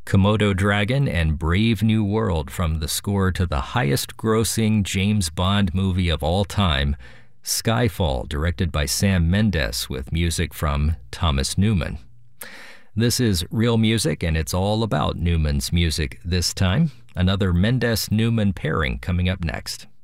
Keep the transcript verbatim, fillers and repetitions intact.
Komodo Dragon and Brave New World from the score to the highest-grossing James Bond movie of all time, Skyfall, directed by Sam Mendes with music from Thomas Newman. This is Real Music, and it's all about Newman's music this time. Another Mendes-Newman pairing coming up next.